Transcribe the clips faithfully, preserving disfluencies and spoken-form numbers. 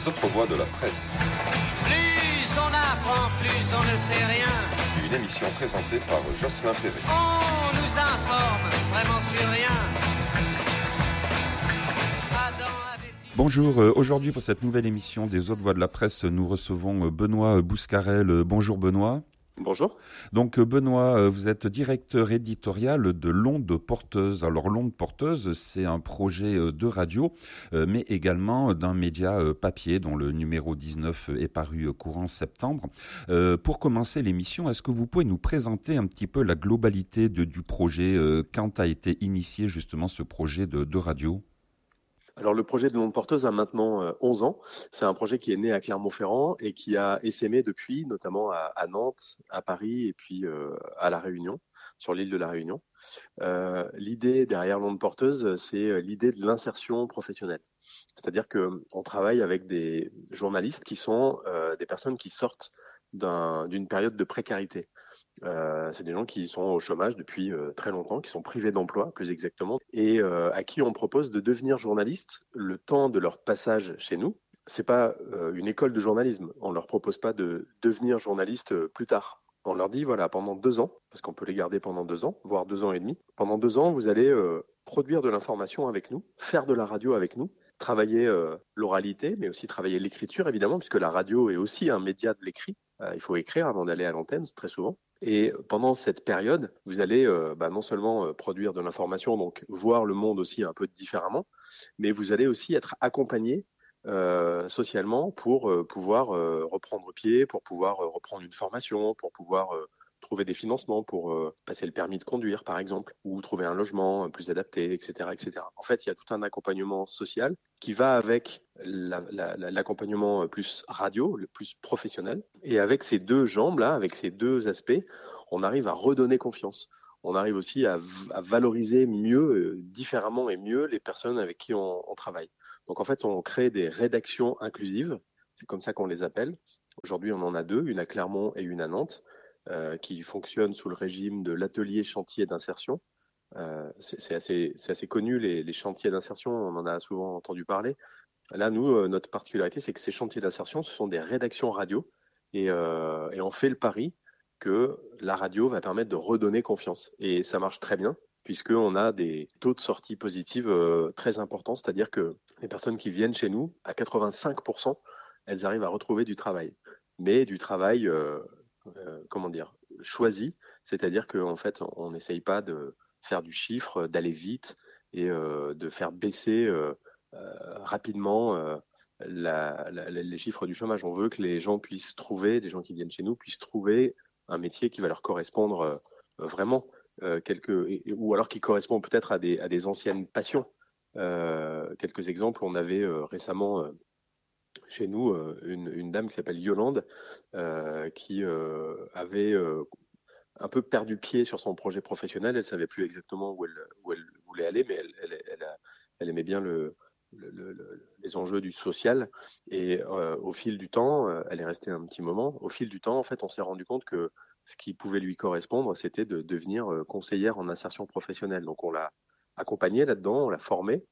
Les autres voix de la presse. Plus on apprend, plus on ne sait rien. Une émission présentée par Jocelyn Perret. On nous informe vraiment sur rien. Adam avait-il... Bonjour, aujourd'hui pour cette nouvelle émission des autres voix de la presse, nous recevons Benoît Bouscarel. Bonjour Benoît. Bonjour. Donc Benoît, vous êtes directeur éditorial de l'Onde Porteuse. Alors l'Onde Porteuse, c'est un projet de radio, mais également d'un média papier dont le numéro dix-neuf est paru courant septembre. Euh, pour commencer l'émission, est-ce que vous pouvez nous présenter un petit peu la globalité de, du projet, euh, quand a été initié justement ce projet de, de radio ? Alors le projet de l'Onde Porteuse a maintenant euh, onze ans. C'est un projet qui est né à Clermont-Ferrand et qui a essaimé depuis, notamment à, à Nantes, à Paris et puis euh, à La Réunion, sur l'île de La Réunion. Euh, l'idée derrière l'Onde Porteuse, c'est l'idée de l'insertion professionnelle. C'est-à-dire qu'on travaille avec des journalistes qui sont euh, des personnes qui sortent d'un, d'une période de précarité. Euh, c'est des gens qui sont au chômage depuis euh, très longtemps, qui sont privés d'emploi, plus exactement, et euh, à qui on propose de devenir journaliste le temps de leur passage chez nous. C'est pas euh, une école de journalisme. On leur propose pas de devenir journaliste euh, plus tard. On leur dit voilà, pendant deux ans, parce qu'on peut les garder pendant deux ans, voire deux ans et demi. Pendant deux ans, vous allez euh, produire de l'information avec nous, faire de la radio avec nous, travailler euh, l'oralité, mais aussi travailler l'écriture évidemment, puisque la radio est aussi un média de l'écrit. Euh, il faut écrire avant d'aller à l'antenne, très souvent. Et pendant cette période, vous allez euh, bah, non seulement euh, produire de l'information, donc voir le monde aussi un peu différemment, mais vous allez aussi être accompagné euh, socialement pour euh, pouvoir euh, reprendre pied, pour pouvoir euh, reprendre une formation, pour pouvoir euh, trouver des financements pour euh, passer le permis de conduire, par exemple, ou trouver un logement plus adapté, et cetera, et cetera. En fait, il y a tout un accompagnement social qui va avec la, la, l'accompagnement plus radio, le plus professionnel. Et avec ces deux jambes-là, avec ces deux aspects, on arrive à redonner confiance. On arrive aussi à, à valoriser mieux, euh, différemment et mieux les personnes avec qui on, on travaille. Donc en fait, on crée des rédactions inclusives, c'est comme ça qu'on les appelle. Aujourd'hui, on en a deux, une à Clermont et une à Nantes. Euh, qui fonctionne sous le régime de l'atelier chantier d'insertion. Euh, c'est, c'est, assez, c'est assez connu, les, les chantiers d'insertion, on en a souvent entendu parler. Là, nous, euh, notre particularité, c'est que ces chantiers d'insertion, ce sont des rédactions radio, et, euh, et on fait le pari que la radio va permettre de redonner confiance. Et ça marche très bien, puisqu'on a des taux de sortie positifs euh, très importants, c'est-à-dire que les personnes qui viennent chez nous, à quatre-vingt-cinq pour cent, elles arrivent à retrouver du travail. Mais du travail... Euh, Euh, comment dire, choisi, c'est-à-dire qu'en fait, on n'essaye pas de faire du chiffre, d'aller vite et euh, de faire baisser euh, euh, rapidement euh, la, la, les chiffres du chômage. On veut que les gens puissent trouver, les gens qui viennent chez nous, puissent trouver un métier qui va leur correspondre euh, vraiment, euh, quelques, et, ou alors qui correspond peut-être à des, à des anciennes passions. Euh, quelques exemples, on avait euh, récemment... Euh, chez nous euh, une, une dame qui s'appelle Yolande euh, qui euh, avait euh, un peu perdu pied sur son projet professionnel. Elle ne savait plus exactement où elle, où elle voulait aller, mais elle, elle, elle, a, elle aimait bien le, le, le, les enjeux du social. Et euh, au fil du temps, euh, elle est restée un petit moment. Au fil du temps, en fait, on s'est rendu compte que ce qui pouvait lui correspondre, c'était de devenir conseillère en insertion professionnelle. Donc on l'a accompagnée là-dedans, on l'a formée.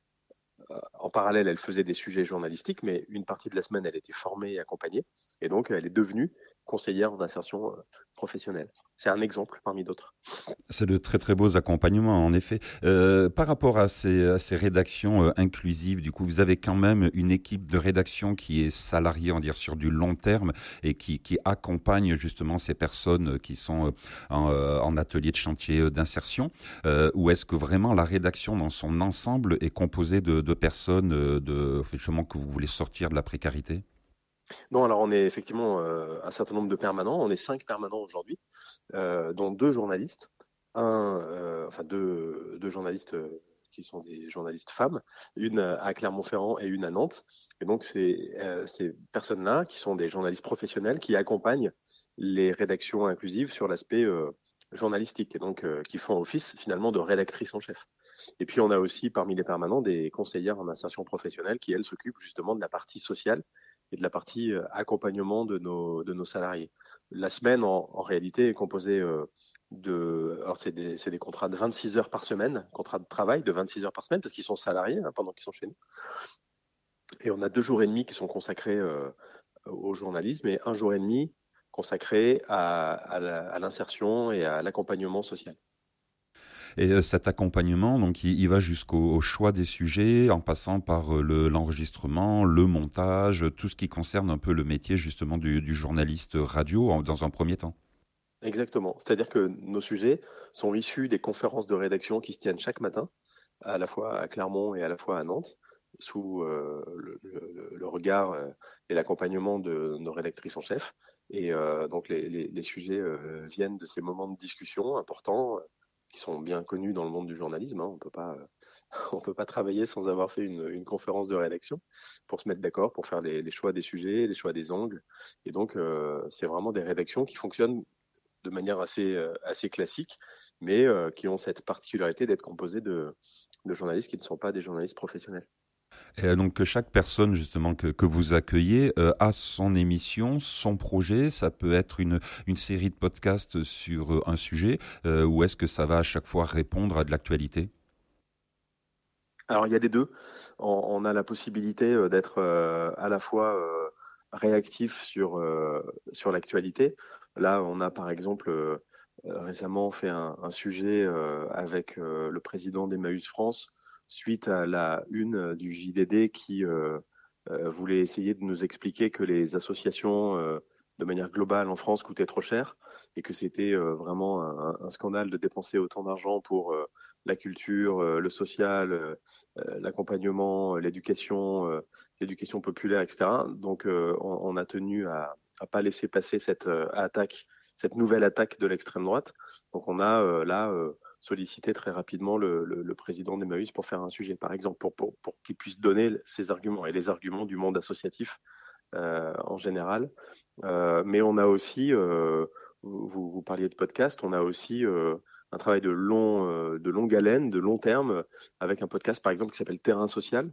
En parallèle, elle faisait des sujets journalistiques, mais une partie de la semaine, elle était formée et accompagnée. Et donc, elle est devenue conseillère d'insertion professionnelle. C'est un exemple parmi d'autres. C'est de très très beaux accompagnements, en effet. Euh, par rapport à ces, à ces rédactions euh, inclusives, du coup, vous avez quand même une équipe de rédaction qui est salariée, on va dire, sur du long terme et qui, qui accompagne justement ces personnes qui sont euh, en, euh, en atelier de chantier d'insertion. Euh, ou est-ce que vraiment la rédaction dans son ensemble est composée de, de personnes euh, de, justement, que vous voulez sortir de la précarité ? Non, alors on est effectivement euh, un certain nombre de permanents. On est cinq permanents aujourd'hui, euh, dont deux journalistes, un, euh, enfin deux, deux journalistes euh, qui sont des journalistes femmes, une à Clermont-Ferrand et une à Nantes. Et donc c'est euh, ces personnes-là qui sont des journalistes professionnels qui accompagnent les rédactions inclusives sur l'aspect euh, journalistique et donc euh, qui font office finalement de rédactrice en chef. Et puis on a aussi parmi les permanents des conseillères en insertion professionnelle qui elles s'occupent justement de la partie sociale et de la partie euh, accompagnement de nos, de nos salariés. La semaine, en, en réalité, est composée euh, de... Alors, c'est des, c'est des contrats de vingt-six heures par semaine, contrats de travail de vingt-six heures par semaine, parce qu'ils sont salariés hein, pendant qu'ils sont chez nous. Et on a deux jours et demi qui sont consacrés euh, au journalisme et un jour et demi consacré à, à, la, à l'insertion et à l'accompagnement social. Et euh, cet accompagnement, donc, il, il va jusqu'au au choix des sujets, en passant par euh, le, l'enregistrement, le montage, tout ce qui concerne un peu le métier justement du, du journaliste radio en, dans un premier temps. Exactement. C'est-à-dire que nos sujets sont issus des conférences de rédaction qui se tiennent chaque matin, à la fois à Clermont et à la fois à Nantes, sous euh, le, le, le regard euh, et l'accompagnement de nos rédactrices en chef. Et euh, donc les, les, les sujets euh, viennent de ces moments de discussion importants, euh, qui sont bien connus dans le monde du journalisme. Hein. On peut pas, euh, on peut pas travailler sans avoir fait une, une conférence de rédaction pour se mettre d'accord, pour faire les, les choix des sujets, les choix des angles. Et donc euh, c'est vraiment des rédactions qui fonctionnent de manière assez, euh, assez classique, mais euh, qui ont cette particularité d'être composées de, de journalistes qui ne sont pas des journalistes professionnels. Et donc chaque personne justement que, que vous accueillez euh, a son émission, son projet. Ça peut être une, une série de podcasts sur euh, un sujet, euh, ou est-ce que ça va à chaque fois répondre à de l'actualité ? Alors il y a des deux. On, on a la possibilité euh, d'être euh, à la fois euh, réactif sur, euh, sur l'actualité. Là, on a par exemple euh, récemment fait un, un sujet euh, avec euh, le président d'Emmaüs France suite à la une du J D D qui euh, euh, voulait essayer de nous expliquer que les associations euh, de manière globale en France coûtaient trop cher et que c'était euh, vraiment un, un scandale de dépenser autant d'argent pour euh, la culture, euh, le social, euh, l'accompagnement, l'éducation, euh, l'éducation populaire, et cetera. Donc euh, on, on a tenu à à pas laisser passer cette euh, attaque, cette nouvelle attaque de l'extrême droite. Donc on a euh, là euh, sollicité très rapidement le, le, le président d'Emmaüs pour faire un sujet, par exemple, pour, pour, pour qu'il puisse donner ses arguments et les arguments du monde associatif euh, en général. Euh, mais on a aussi, euh, vous, vous parliez de podcast, on a aussi euh, un travail de, long, euh, de longue haleine, de long terme, avec un podcast, par exemple, qui s'appelle Terrain Social,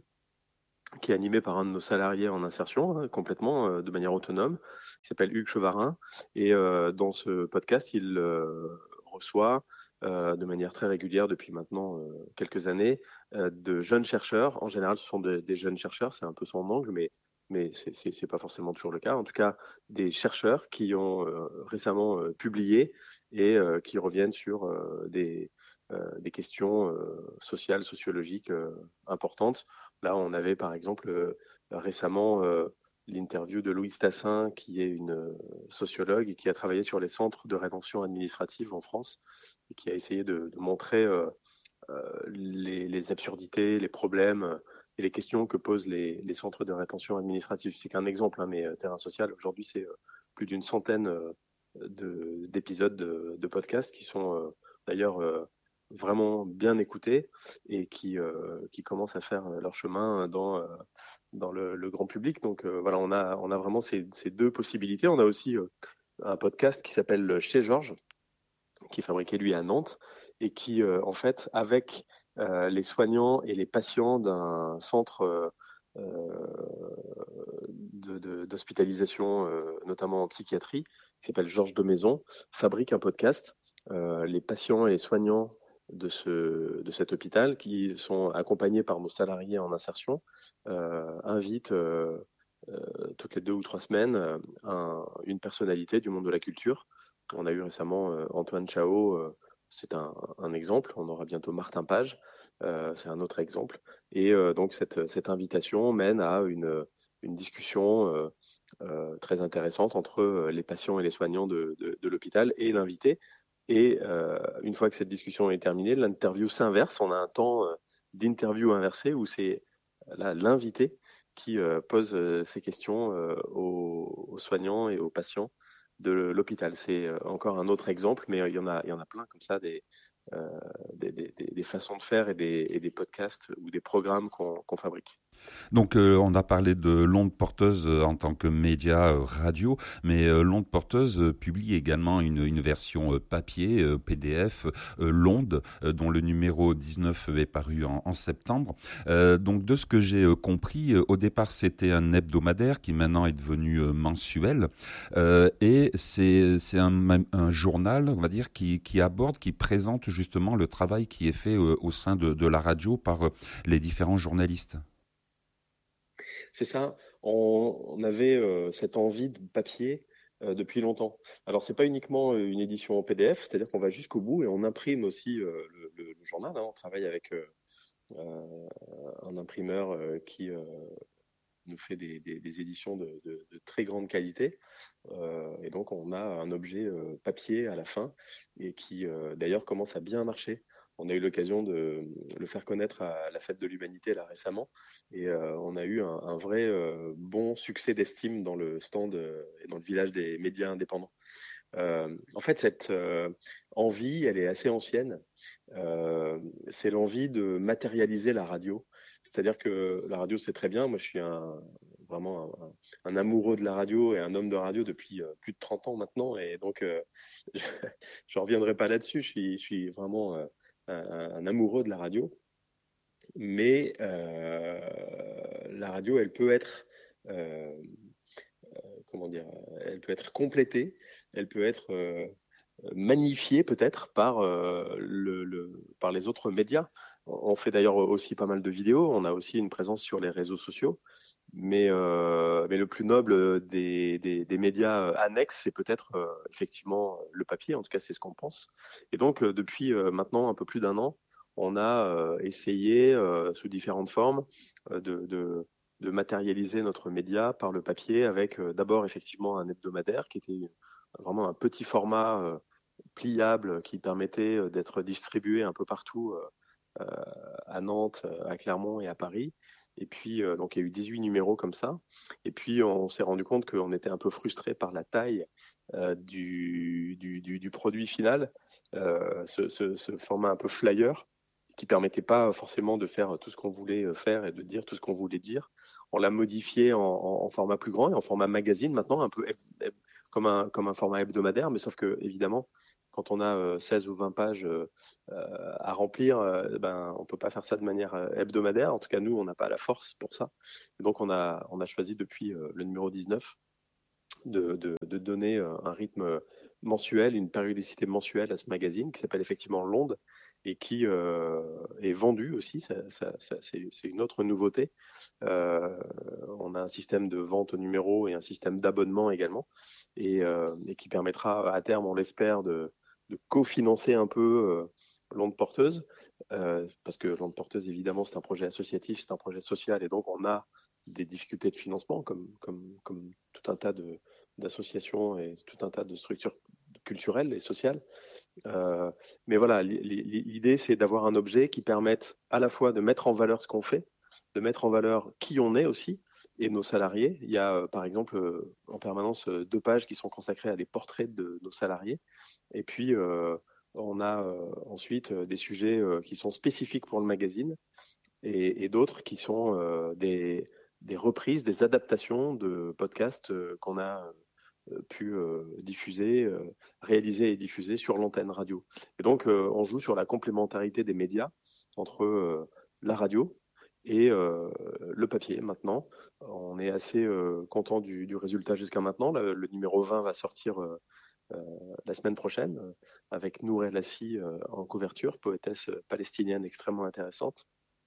qui est animé par un de nos salariés en insertion, hein, complètement, euh, de manière autonome, qui s'appelle Hugues Chevarin. Et euh, dans ce podcast, il euh, reçoit euh, de manière très régulière depuis maintenant euh, quelques années euh, de jeunes chercheurs. En général, ce sont de, des jeunes chercheurs, c'est un peu son angle, mais mais c'est, c'est, c'est pas forcément toujours le cas. En tout cas, des chercheurs qui ont euh, récemment euh, publié et euh, qui reviennent sur euh, des, euh, des questions euh, sociales, sociologiques euh, importantes. Là, on avait par exemple euh, récemment euh, l'interview de Louise Tassin, qui est une euh, sociologue et qui a travaillé sur les centres de rétention administrative en France et qui a essayé de, de montrer euh, euh, les, les absurdités, les problèmes et les questions que posent les, les centres de rétention administrative. C'est qu'un exemple, hein, mais euh, Terrain Social, aujourd'hui, c'est euh, plus d'une centaine euh, de, d'épisodes de, de podcasts qui sont euh, d'ailleurs euh, vraiment bien écoutés et qui, euh, qui commencent à faire leur chemin dans, euh, dans le, le grand public. Donc euh, voilà, on a, on a vraiment ces, ces deux possibilités. On a aussi euh, un podcast qui s'appelle Chez Georges, qui est fabriqué lui à Nantes et qui, euh, en fait, avec euh, les soignants et les patients d'un centre euh, de, de, d'hospitalisation, euh, notamment en psychiatrie, qui s'appelle Georges de Maison, fabrique un podcast. Euh, les patients et les soignants de, ce, de cet hôpital, qui sont accompagnés par nos salariés en insertion, euh, invitent euh, euh, toutes les deux ou trois semaines euh, un, une personnalité du monde de la culture. On a eu récemment euh, Antoine Chao, euh, c'est un, un exemple. On aura bientôt Martin Page, euh, c'est un autre exemple. Et euh, donc cette, cette invitation mène à une, une discussion euh, euh, très intéressante entre les patients et les soignants de, de, de l'hôpital et l'invité. Et euh, une fois que cette discussion est terminée, l'interview s'inverse. On a un temps euh, d'interview inversé où c'est là, l'invité qui euh, pose euh, ces questions euh, aux, aux soignants et aux patients de l'hôpital. C'est encore un autre exemple, mais il y en a, il y en a plein comme ça, des, euh, des, des, des façons de faire et des, et des podcasts ou des programmes qu'on, qu'on fabrique. Donc euh, on a parlé de l'onde porteuse en tant que média euh, radio, mais euh, l'onde porteuse euh, publie également une, une version euh, papier, euh, P D F, euh, l'onde, euh, dont le numéro dix-neuf est paru en, en septembre. Euh, donc de ce que j'ai euh, compris, euh, au départ c'était un hebdomadaire qui maintenant est devenu euh, mensuel, euh, et c'est, c'est un, un journal, on va dire, qui, qui aborde, qui présente justement le travail qui est fait euh, au sein de, de la radio par euh, les différents journalistes. C'est ça. On, on avait euh, cette envie de papier euh, depuis longtemps. Alors, c'est pas uniquement euh, une édition en P D F, c'est-à-dire qu'on va jusqu'au bout et on imprime aussi euh, le, le- le journal, hein. On travaille avec euh, euh, un imprimeur euh, qui euh, nous fait des, des- des éditions de, de- de très grande qualité. Euh, et donc, on a un objet euh, papier à la fin et qui, euh, d'ailleurs, commence à bien marcher. On a eu l'occasion de le faire connaître à la Fête de l'Humanité là récemment et euh, on a eu un, un vrai euh, bon succès d'estime dans le stand euh, et dans le village des médias indépendants. Euh, en fait, cette euh, envie, elle est assez ancienne. Euh, c'est l'envie de matérialiser la radio. C'est-à-dire que la radio, c'est très bien. Moi, je suis un, vraiment un, un amoureux de la radio et un homme de radio depuis euh, plus de trente ans maintenant. Et donc, euh, je ne reviendrai pas là-dessus. Je suis, je suis vraiment euh, un, un amoureux de la radio. Mais euh, la radio, elle peut être euh, comment dire, elle peut être complétée, elle peut être euh, magnifiée peut-être par, euh, le, le- par les autres médias. On fait d'ailleurs aussi pas mal de vidéos, on a aussi une présence sur les réseaux sociaux, mais, euh, mais le plus noble des, des, des médias annexes, c'est peut-être euh, effectivement le papier, en tout cas c'est ce qu'on pense. Et donc euh, depuis euh, maintenant un peu plus d'un an, on a euh, essayé euh, sous différentes formes euh, de, de de matérialiser notre média par le papier avec euh, d'abord effectivement un hebdomadaire qui était vraiment un petit format euh, pliable qui permettait euh, d'être distribué un peu partout euh, à Nantes, à Clermont et à Paris. Et puis, euh, donc, il y a eu dix-huit numéros comme ça. Et puis, on s'est rendu compte qu'on était un peu frustré par la taille euh, du, du, du, du produit final, euh, ce, ce, ce format un peu flyer qui permettait pas forcément de faire tout ce qu'on voulait faire et de dire tout ce qu'on voulait dire. On l'a modifié en, en, en format plus grand et en format magazine maintenant, un peu heb- heb- comme un, comme un format hebdomadaire, mais sauf que évidemment, quand on a euh, seize ou vingt pages euh, à remplir, euh, ben, on peut pas faire ça de manière euh, hebdomadaire. En tout cas, nous, on n'a pas la force pour ça. Et donc, on a, on a choisi depuis euh, le numéro dix-neuf de, de, de donner euh, un rythme mensuel, une périodicité mensuelle à ce magazine qui s'appelle effectivement L'Onde et qui euh, est vendu aussi. Ça, ça, ça, c'est, c'est une autre nouveauté. Euh, on a un système de vente au numéro et un système d'abonnement également et, euh, et qui permettra à terme, on l'espère, de, de cofinancer un peu euh, L'Onde Porteuse. Euh, parce que L'Onde Porteuse, évidemment, c'est un projet associatif, c'est un projet social et donc on a des difficultés de financement comme, comme, comme tout un tas de, d'associations et tout un tas de structures culturelles et sociales. Euh, mais voilà, l'idée, c'est d'avoir un objet qui permette à la fois de mettre en valeur ce qu'on fait, de mettre en valeur qui on est aussi et nos salariés. Il y a, euh, par exemple, euh, en permanence euh, deux pages qui sont consacrées à des portraits de nos salariés. Et puis, euh, on a euh, ensuite euh, des sujets euh, qui sont spécifiques pour le magazine et, et d'autres qui sont euh, des, des reprises, des adaptations de podcasts euh, qu'on a euh, pu euh, diffuser, euh, réaliser et diffuser sur l'antenne radio. Et donc, euh, on joue sur la complémentarité des médias entre euh, la radio et euh, le papier maintenant. On est assez euh, content du, du résultat jusqu'à maintenant. Le, le numéro vingt va sortir euh, euh, la semaine prochaine euh, avec Nour El Assi euh, en couverture, poétesse palestinienne extrêmement intéressante.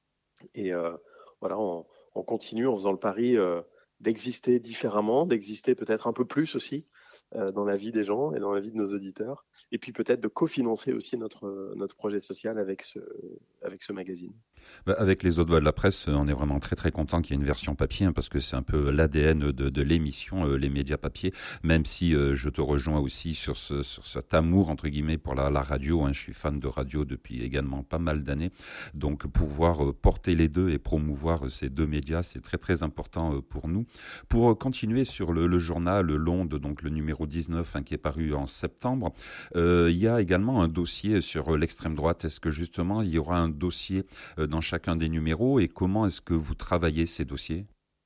Et euh, voilà, on, on continue en faisant le pari euh, d'exister différemment, d'exister peut-être un peu plus aussi euh, dans la vie des gens et dans la vie de nos auditeurs, et puis peut-être de cofinancer aussi notre, notre projet social avec ce, avec ce magazine. Bah, avec les autres voix de la presse, on est vraiment très très content qu'il y ait une version papier, hein, parce que c'est un peu l'A D N de, de l'émission, euh, les médias papier, même si euh, je te rejoins aussi sur, ce, sur cet amour entre guillemets pour la, la radio, hein. Je suis fan de radio depuis également pas mal d'années, donc pouvoir euh, porter les deux et promouvoir euh, ces deux médias, c'est très très important euh, pour nous. Pour euh, continuer sur le, le journal L'Onde, donc le numéro dix-neuf, hein, qui est paru en septembre, euh, il y a également un dossier sur euh, l'extrême droite. Est-ce que justement il y aura un dossier euh, dans chacun des numéros et comment est-ce que vous travaillez ces dossiers ?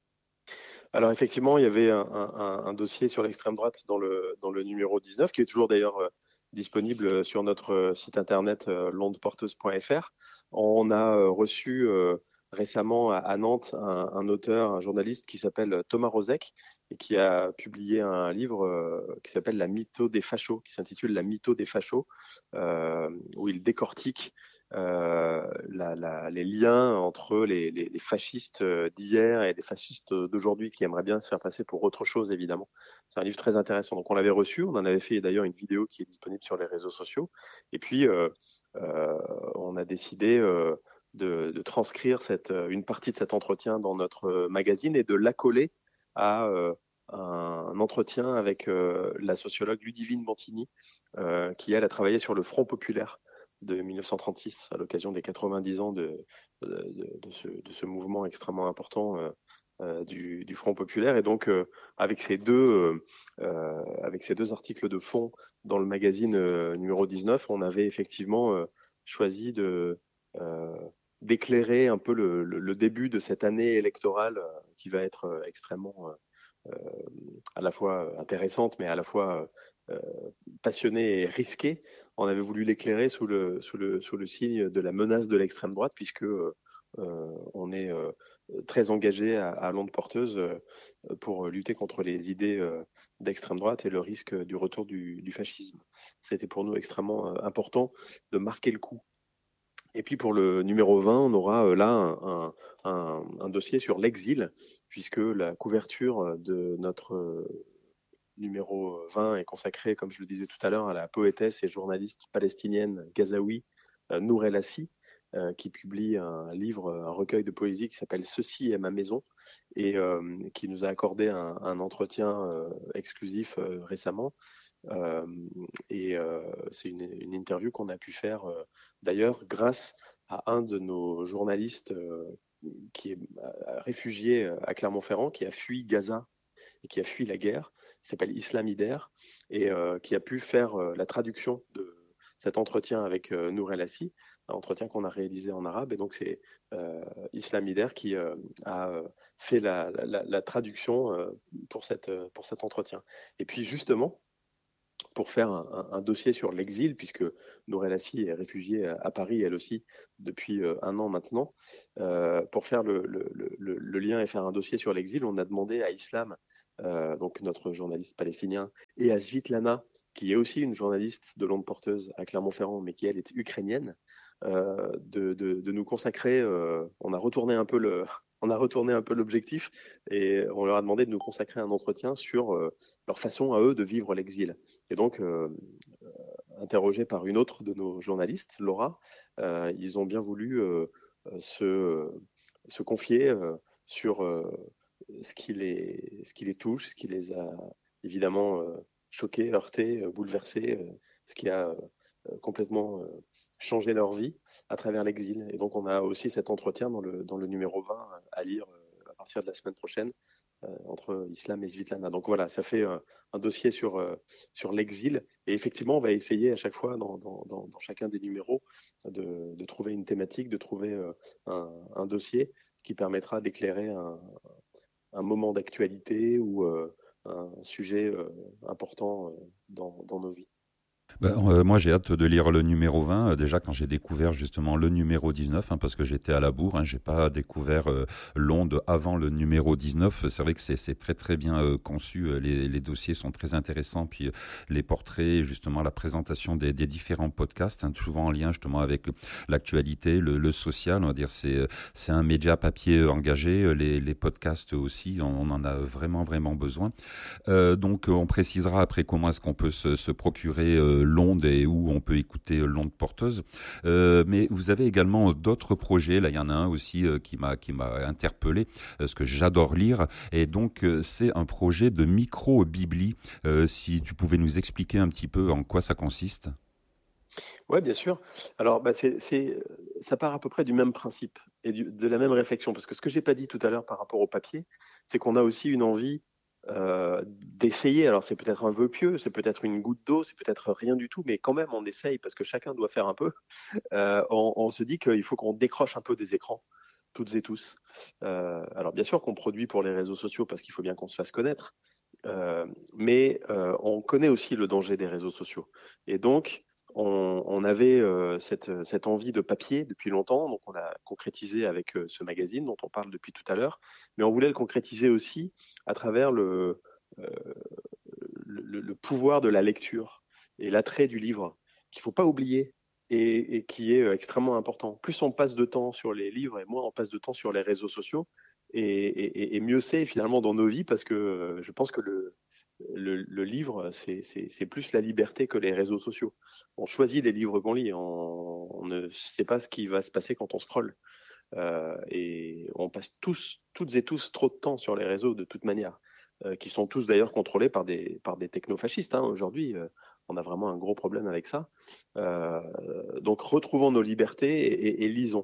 Alors effectivement, il y avait un, un, un dossier sur l'extrême droite dans le, dans le numéro dix-neuf, qui est toujours d'ailleurs euh, disponible sur notre site internet euh, londeporteuse point f r. On a euh, reçu euh, récemment à, à Nantes un, un auteur, un journaliste qui s'appelle Thomas Rozek et qui a publié un livre euh, qui s'appelle La mytho des fachos, qui s'intitule La mytho des fachos, euh, où il décortique euh, la, la, les liens entre les, les, les fascistes d'hier et les fascistes d'aujourd'hui qui aimeraient bien se faire passer pour autre chose, évidemment. C'est un livre très intéressant. Donc on l'avait reçu, on en avait fait d'ailleurs une vidéo qui est disponible sur les réseaux sociaux. Et puis euh, euh, on a décidé euh, de, de transcrire cette, une partie de cet entretien dans notre magazine et de l'accoler à euh, un entretien avec euh, la sociologue Ludivine Bantini, euh, qui elle a travaillé sur le Front populaire de dix-neuf cent trente-six à l'occasion des quatre-vingt-dix ans de, de, de, ce, de ce mouvement extrêmement important euh, euh, du, du Front populaire. Et donc euh, avec ces deux euh, avec ces deux articles de fond dans le magazine euh, numéro dix-neuf, on avait effectivement euh, choisi de euh, d'éclairer un peu le, le, le début de cette année électorale euh, qui va être euh, extrêmement euh, à la fois intéressante mais à la fois euh, passionnée et risquée. On avait voulu l'éclairer sous le, sous, le, sous le signe de la menace de l'extrême droite, puisque euh, on est euh, très engagé à, à Londe Porteuse euh, pour lutter contre les idées euh, d'extrême droite et le risque du retour du, du fascisme. C'était pour nous extrêmement euh, important de marquer le coup. Et puis pour le numéro vingt, on aura euh, là un, un, un dossier sur l'exil, puisque la couverture de notre euh, numéro vingt est consacré, comme je le disais tout à l'heure, à la poétesse et journaliste palestinienne gazaoui euh, Nour El Assi, euh, qui publie un livre, un recueil de poésie qui s'appelle « Ceci est ma maison » et euh, qui nous a accordé un, un entretien euh, exclusif euh, récemment. Euh, et euh, c'est une, une interview qu'on a pu faire euh, d'ailleurs grâce à un de nos journalistes euh, qui est réfugié à Clermont-Ferrand, qui a fui Gaza et qui a fui la guerre, qui s'appelle Islam Ider, et euh, qui a pu faire euh, la traduction de cet entretien avec euh, Nour El Assi, un entretien qu'on a réalisé en arabe. Et donc c'est euh, Islam Ider qui euh, a fait la, la, la traduction euh, pour, cette, pour cet entretien. Et puis justement, pour faire un, un, un dossier sur l'exil, puisque Nour El Assi est réfugiée à, à Paris, elle aussi, depuis euh, un an maintenant. Euh, pour faire le, le, le, le lien et faire un dossier sur l'exil, on a demandé à Islam, euh, donc notre journaliste palestinien, et à Svitlana, qui est aussi une journaliste de Londe Porteuse à Clermont-Ferrand, mais qui, elle, est ukrainienne, euh, de, de, de nous consacrer. Euh, on a retourné un peu le... On a retourné un peu l'objectif et on leur a demandé de nous consacrer un entretien sur euh, leur façon à eux de vivre l'exil. Et donc, euh, interrogés par une autre de nos journalistes, Laura, euh, ils ont bien voulu euh, se, se confier euh, sur euh, ce, qui les, ce qui les touche, ce qui les a évidemment euh, choqués, heurtés, euh, bouleversés, euh, ce qui a euh, complètement... Euh, changer leur vie à travers l'exil. Et donc, on a aussi cet entretien dans le, dans le numéro vingt à lire à partir de la semaine prochaine euh, entre Islam et Svitlana. Donc voilà, ça fait un, un dossier sur, euh, sur l'exil. Et effectivement, on va essayer à chaque fois, dans, dans, dans, dans chacun des numéros, de, de trouver une thématique, de trouver euh, un, un dossier qui permettra d'éclairer un, un moment d'actualité ou euh, un sujet euh, important euh, dans, dans nos vies. Ben, euh, moi, j'ai hâte de lire le numéro vingt. Euh, déjà, quand j'ai découvert justement le numéro dix-neuf, hein, parce que j'étais à la bourre, hein, j'ai pas découvert euh, Londe avant le numéro dix-neuf. C'est vrai que c'est, c'est très très bien euh, conçu. Les, les dossiers sont très intéressants. Puis euh, les portraits, justement, la présentation des, des différents podcasts, hein, souvent en lien justement avec l'actualité, le, le social. On va dire, c'est c'est un média papier engagé. Les, les podcasts aussi, on, on en a vraiment vraiment besoin. Euh, donc, on précisera après comment est-ce qu'on peut se, se procurer euh, Londe et où on peut écouter Londe Porteuse. Euh, mais vous avez également d'autres projets. Là, il y en a un aussi euh, qui m'a qui m'a interpellé, parce que j'adore lire. Et donc, euh, c'est un projet de micro-bibli. Euh, si tu pouvais nous expliquer un petit peu en quoi ça consiste. Oui, bien sûr. Alors, bah, c'est, c'est, ça part à peu près du même principe et du, de la même réflexion. Parce que ce que j'ai pas dit tout à l'heure par rapport au papier, c'est qu'on a aussi une envie Euh, d'essayer. Alors c'est peut-être un vœu pieux, c'est peut-être une goutte d'eau, c'est peut-être rien du tout, mais quand même on essaye parce que chacun doit faire un peu. Euh, on, on se dit qu'il faut qu'on décroche un peu des écrans, toutes et tous. Euh, alors bien sûr qu'on produit pour les réseaux sociaux parce qu'il faut bien qu'on se fasse connaître, euh, mais euh, on connaît aussi le danger des réseaux sociaux. Et donc on, on avait euh, cette, cette envie de papier depuis longtemps, donc on l'a concrétisé avec euh, ce magazine dont on parle depuis tout à l'heure, mais on voulait le concrétiser aussi à travers le, euh, le, le pouvoir de la lecture et l'attrait du livre, qu'il ne faut pas oublier. et, et qui est extrêmement important. Plus on passe de temps sur les livres et moins on passe de temps sur les réseaux sociaux, et, et, et mieux c'est finalement dans nos vies, parce que je pense que le, le, le livre, c'est, c'est, c'est plus la liberté que les réseaux sociaux. On choisit les livres qu'on lit, on, on ne sait pas ce qui va se passer quand on scrolle. Euh, et on passe tous, toutes et tous trop de temps sur les réseaux de toute manière, euh, qui sont tous d'ailleurs contrôlés par des, par des technofascistes. Hein. Aujourd'hui, euh, on a vraiment un gros problème avec ça. Euh, donc retrouvons nos libertés et, et, et lisons.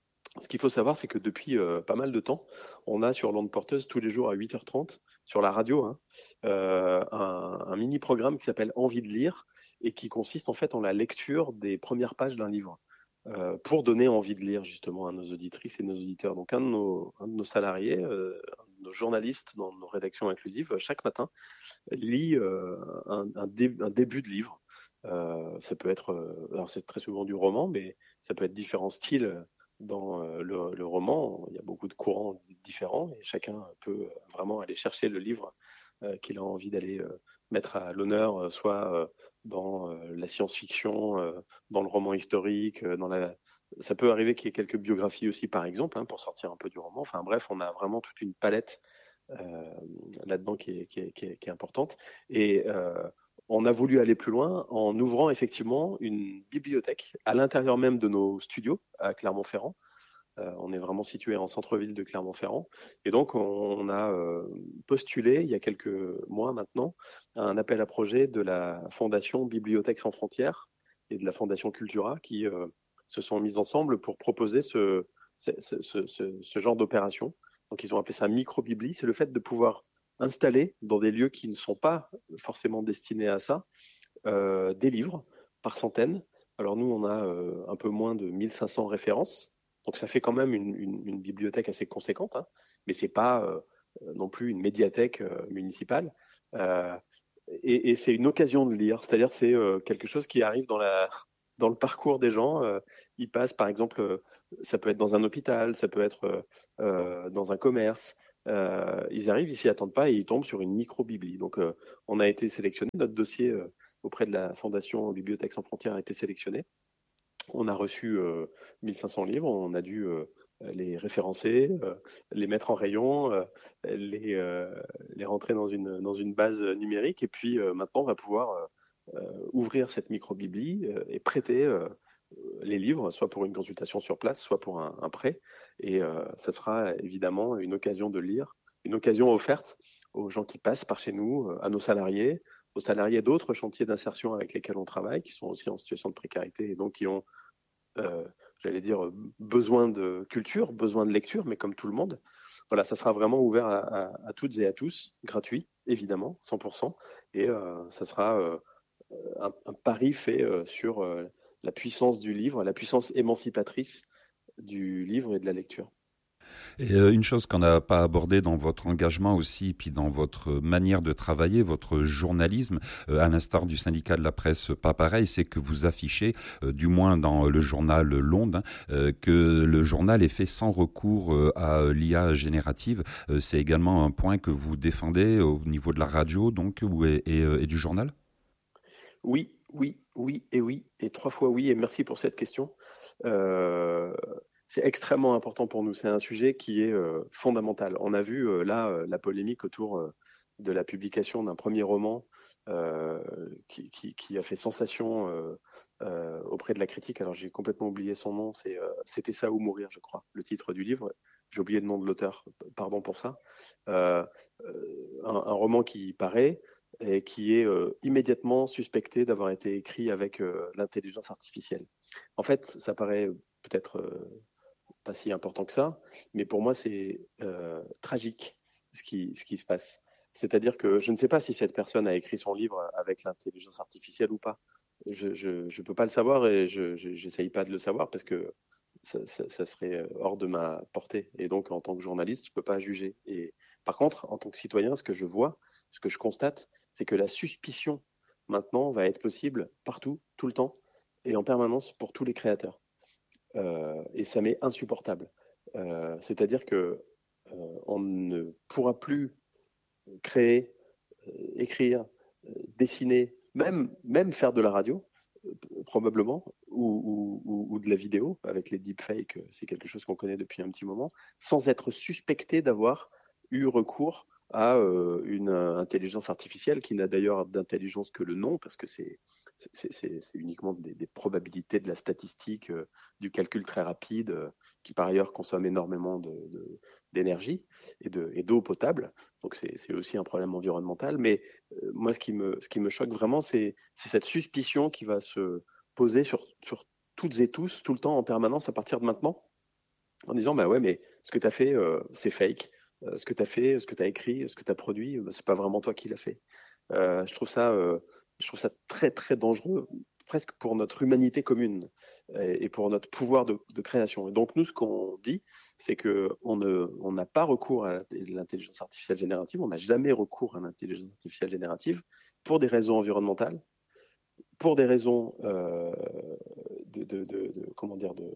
Ce qu'il faut savoir, c'est que depuis euh, pas mal de temps, on a sur l'onde porteuse tous les jours à huit heures trente, sur la radio, hein, euh, un, un mini-programme qui s'appelle Envie de lire, et qui consiste en fait en la lecture des premières pages d'un livre, euh, pour donner envie de lire justement à nos auditrices et nos auditeurs. Donc un de nos, un de nos salariés, euh, un de nos journalistes dans nos rédactions inclusives, chaque matin, lit euh, un, un, dé, un début de livre. Euh, ça peut être, euh, alors c'est très souvent du roman, mais ça peut être différents styles. Dans euh, le, le roman, il y a beaucoup de courants différents, et chacun peut vraiment aller chercher le livre euh, qu'il a envie d'aller euh, mettre à l'honneur, euh, soit euh, dans euh, la science-fiction, euh, dans le roman historique, euh, dans la... ça peut arriver qu'il y ait quelques biographies aussi, par exemple, hein, pour sortir un peu du roman. Enfin bref, on a vraiment toute une palette euh, là-dedans qui est, qui, est, qui, est, qui est importante. Et euh, on a voulu aller plus loin en ouvrant effectivement une bibliothèque à l'intérieur même de nos studios à Clermont-Ferrand. Euh, on est vraiment situé en centre-ville de Clermont-Ferrand. Et donc, on, on a euh, postulé, il y a quelques mois maintenant, un appel à projet de la Fondation Bibliothèques sans frontières et de la Fondation Cultura, qui euh, se sont mises ensemble pour proposer ce, ce, ce, ce, ce genre d'opération. Donc, ils ont appelé ça micro-bibli. C'est le fait de pouvoir installer dans des lieux qui ne sont pas forcément destinés à ça, euh, des livres par centaines. Alors nous, on a euh, un peu moins de mille cinq cents références, donc ça fait quand même une, une, une bibliothèque assez conséquente, hein, mais c'est pas euh, non plus une médiathèque euh, municipale. Euh, et, et c'est une occasion de lire, c'est-à-dire c'est euh, quelque chose qui arrive dans la dans le parcours des gens. Euh, ils passent, par exemple, euh, ça peut être dans un hôpital, ça peut être euh, dans un commerce. Euh, ils arrivent, ils s'y attendent pas et ils tombent sur une micro-bibli. Donc, euh, on a été sélectionné, notre dossier euh, auprès de la Fondation Bibliothèques sans frontières a été sélectionné. On a reçu euh, mille cinq cents livres, on a dû euh, les référencer, euh, les mettre en rayon, euh, les, euh, les rentrer dans une, dans une base numérique, et puis euh, maintenant on va pouvoir euh, ouvrir cette micro-bibli euh, et prêter euh, les livres, soit pour une consultation sur place, soit pour un, un prêt. Et euh, ça sera évidemment une occasion de lire, une occasion offerte aux gens qui passent par chez nous, à nos salariés, aux salariés d'autres chantiers d'insertion avec lesquels on travaille, qui sont aussi en situation de précarité et donc qui ont, euh, j'allais dire, besoin de culture, besoin de lecture, mais comme tout le monde. Voilà, ça sera vraiment ouvert à, à, à toutes et à tous, gratuit, évidemment, cent pour cent. Et euh, ça sera euh, un, un pari fait euh, sur euh, la puissance du livre, la puissance émancipatrice du livre et de la lecture. Et euh, une chose qu'on n'a pas abordée dans votre engagement aussi, puis dans votre manière de travailler, votre journalisme, euh, à l'instar du syndicat de la presse, pas pareil, c'est que vous affichez, euh, du moins dans le journal L'Onde, hein, euh, que le journal est fait sans recours euh, à l'I A générative. Euh, c'est également un point que vous défendez au niveau de la radio, donc, ou, et, et, et du journal ? Oui, oui, oui et oui, et trois fois oui, et merci pour cette question. Euh... C'est extrêmement important pour nous. C'est un sujet qui est euh, fondamental. On a vu euh, là euh, la polémique autour euh, de la publication d'un premier roman euh, qui, qui, qui a fait sensation euh, euh, auprès de la critique. Alors j'ai complètement oublié son nom. C'est, euh, C'était ça ou mourir, je crois, le titre du livre. J'ai oublié le nom de l'auteur. Pardon pour ça. Euh, un, un roman qui paraît et qui est euh, immédiatement suspecté d'avoir été écrit avec euh, l'intelligence artificielle. En fait, ça paraît peut-être euh, pas si important que ça, mais pour moi c'est euh, tragique ce qui, ce qui se passe. C'est-à-dire que je ne sais pas si cette personne a écrit son livre avec l'intelligence artificielle ou pas. Je je, je peux pas le savoir et je j'essaye pas de le savoir parce que ça, ça, ça serait hors de ma portée. Et donc en tant que journaliste, je peux pas juger. Et par contre, en tant que citoyen, ce que je vois, ce que je constate, c'est que la suspicion maintenant va être possible partout, tout le temps et en permanence pour tous les créateurs. Euh, et ça m'est insupportable. Euh, c'est-à-dire que euh, on ne pourra plus créer, euh, écrire, euh, dessiner, même, même faire de la radio, euh, probablement, ou, ou, ou de la vidéo, avec les deepfakes, c'est quelque chose qu'on connaît depuis un petit moment, sans être suspecté d'avoir eu recours à euh, une euh, intelligence artificielle qui n'a d'ailleurs d'intelligence que le nom, parce que c'est, c'est, c'est, c'est uniquement des, des probabilités de la statistique, euh, du calcul très rapide, euh, qui par ailleurs consomme énormément de, de, d'énergie et, de, et d'eau potable. Donc c'est, c'est aussi un problème environnemental. Mais euh, moi, ce qui, me, ce qui me choque vraiment, c'est, c'est cette suspicion qui va se poser sur, sur toutes et tous, tout le temps, en permanence, à partir de maintenant, en disant, bah ouais, mais ce que tu as fait, euh, c'est fake. Euh, ce que tu as fait, ce que tu as écrit, ce que tu as produit, bah, c'est pas vraiment toi qui l'as fait. Euh, je trouve ça, euh, je trouve ça très très dangereux, presque pour notre humanité commune et, et pour notre pouvoir de, de création. Et donc nous, ce qu'on dit, c'est que on ne, on n'a pas recours à l'intelligence artificielle générative, on n'a jamais recours à l'intelligence artificielle générative pour des raisons environnementales, pour des raisons euh, de, de, de, de comment dire de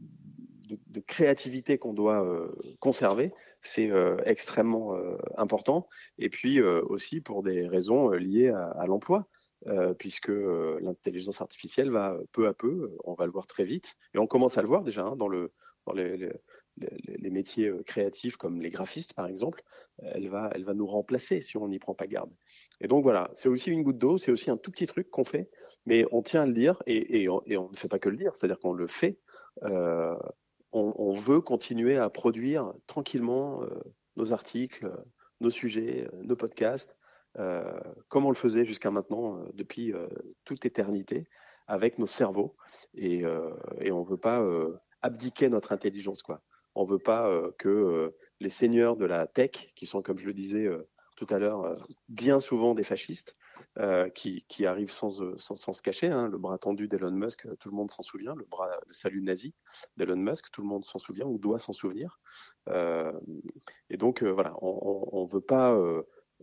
De, de créativité qu'on doit euh, conserver, c'est euh, extrêmement euh, important. Et puis euh, aussi pour des raisons euh, liées à, à l'emploi, euh, puisque euh, l'intelligence artificielle va peu à peu, on va le voir très vite, et on commence à le voir déjà hein, dans, le, dans les, les, les, les métiers créatifs comme les graphistes par exemple, elle va, elle va nous remplacer si on n'y prend pas garde. Et donc voilà, c'est aussi une goutte d'eau, c'est aussi un tout petit truc qu'on fait, mais on tient à le dire, et, et, on, et on ne fait pas que le dire, c'est-à-dire qu'on le fait. Euh, On, on veut continuer à produire tranquillement euh, nos articles, euh, nos sujets, euh, nos podcasts, euh, comme on le faisait jusqu'à maintenant, euh, depuis euh, toute éternité, avec nos cerveaux. Et, euh, et on ne veut pas euh, abdiquer notre intelligence, quoi. On ne veut pas euh, que euh, les seigneurs de la tech, qui sont, comme je le disais euh, tout à l'heure, euh, bien souvent des fascistes, Euh, qui, qui arrive sans, sans, sans se cacher, hein, le bras tendu d'Elon Musk, tout le monde s'en souvient, le bras, le salut nazi d'Elon Musk, tout le monde s'en souvient ou doit s'en souvenir. Euh, et donc euh, voilà, on ne veut pas euh,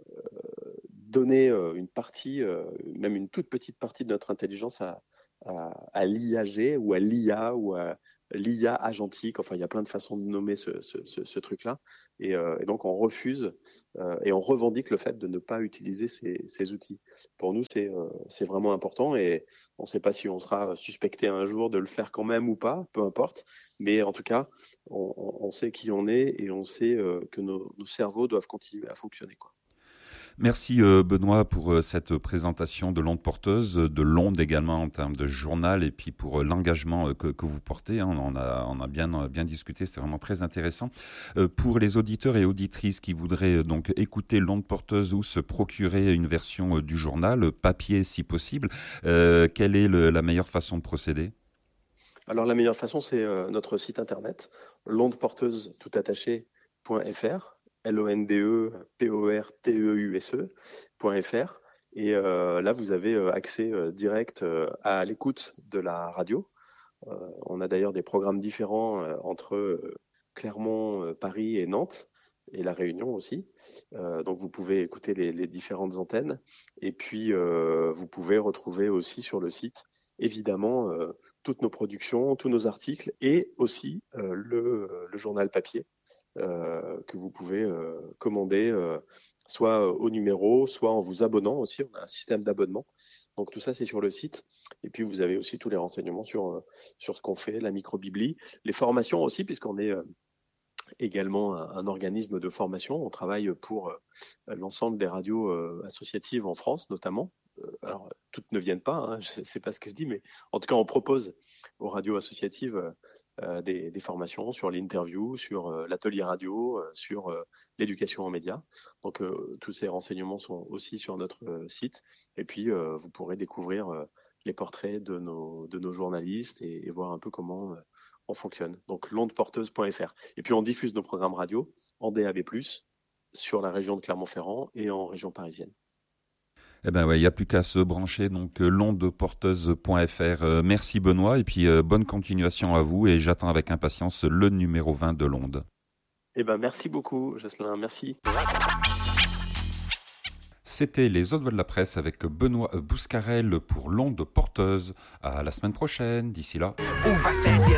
donner euh, une partie, euh, même une toute petite partie de notre intelligence à, à, à l'I A G ou à l'I A ou à l'I A agentique. Enfin, il y a plein de façons de nommer ce, ce, ce, ce truc-là. Et, euh, et donc, on refuse euh, et on revendique le fait de ne pas utiliser ces, ces outils. Pour nous, c'est, euh, c'est vraiment important et on ne sait pas si on sera suspecté un jour de le faire quand même ou pas, peu importe. Mais en tout cas, on, on sait qui on est et on sait euh, que nos, nos cerveaux doivent continuer à fonctionner, quoi. Merci euh, Benoît pour euh, cette présentation de l'onde porteuse, de l'onde également en termes de journal et puis pour euh, l'engagement euh, que, que vous portez. Hein. On a, on a bien, euh, bien discuté, c'était vraiment très intéressant. Euh, pour les auditeurs et auditrices qui voudraient euh, donc écouter l'onde porteuse ou se procurer une version euh, du journal, papier si possible, euh, quelle est le, la meilleure façon de procéder ? Alors la meilleure façon, c'est euh, notre site internet, londeporteuse tout attaché point f r. L O N D E P O R T E U S E point F R. Et euh, là, vous avez accès euh, direct euh, à l'écoute de la radio. Euh, on a d'ailleurs des programmes différents euh, entre euh, Clermont, euh, Paris et Nantes, et La Réunion aussi. Euh, donc, vous pouvez écouter les, les différentes antennes. Et puis, euh, vous pouvez retrouver aussi sur le site, évidemment, euh, toutes nos productions, tous nos articles, et aussi euh, le, le journal papier. Euh, que vous pouvez euh, commander euh, soit au numéro, soit en vous abonnant aussi. On a un système d'abonnement. Donc tout ça, c'est sur le site. Et puis vous avez aussi tous les renseignements sur, euh, sur ce qu'on fait, la microbiblie, les formations aussi, puisqu'on est euh, également un, un organisme de formation. On travaille pour euh, l'ensemble des radios euh, associatives en France, notamment. Euh, alors, toutes ne viennent pas, hein, je ne sais pas ce que je dis, mais en tout cas, on propose aux radios associatives euh, Euh, des, des formations sur l'interview, sur euh, l'atelier radio, euh, sur euh, l'éducation en médias. Donc euh, tous ces renseignements sont aussi sur notre euh, site. Et puis euh, vous pourrez découvrir euh, les portraits de nos, de nos journalistes et, et voir un peu comment euh, on fonctionne. Donc londeporteuse point F R. Et puis on diffuse nos programmes radio en D A B plus, sur la région de Clermont-Ferrand et en région parisienne. Eh ben ouais, il n'y a plus qu'à se brancher, donc euh, londeporteuse point F R. Euh, merci Benoît, et puis euh, bonne continuation à vous, et j'attends avec impatience le numéro vingt de l'onde. Eh ben merci beaucoup Jocelyn, merci. C'était les autres voix de la presse avec Benoît Bouscarel pour l'onde porteuse. À la semaine prochaine, d'ici là.